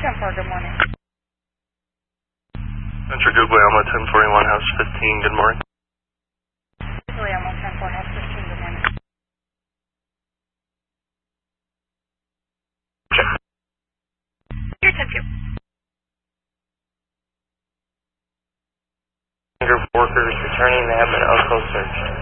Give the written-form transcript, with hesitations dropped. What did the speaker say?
10-4, good morning. Metro Guglielmo, 1041, House 15, good morning. Guglielmo, 10-4, House 15, good morning. Check. Here, 10-2. Group workers returning, they have been Elko search.